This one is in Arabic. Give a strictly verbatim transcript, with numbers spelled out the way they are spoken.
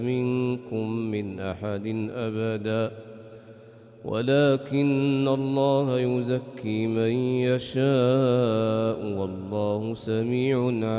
منكم من أحد أبدا ولكن الله يزكي من يشاء والله سميع عليم.